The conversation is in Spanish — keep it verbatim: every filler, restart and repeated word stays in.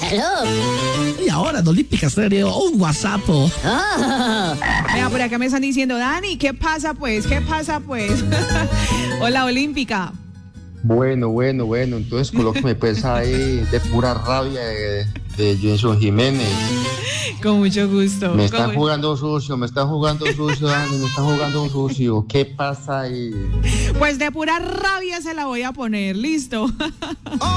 Claro. Y ahora en Olímpica Estéreo, un WhatsApp. Oh. Mira, por acá me están diciendo, Dani, ¿qué pasa pues? ¿Qué pasa pues? Hola, Olímpica. Bueno, bueno, bueno, entonces colóqueme pues ahí de pura rabia de, de Jenson Jiménez. Con mucho gusto. Me están Con... jugando sucio, me están jugando sucio, Dani, me están jugando sucio. ¿Qué pasa ahí? Pues de pura rabia se la voy a poner, listo.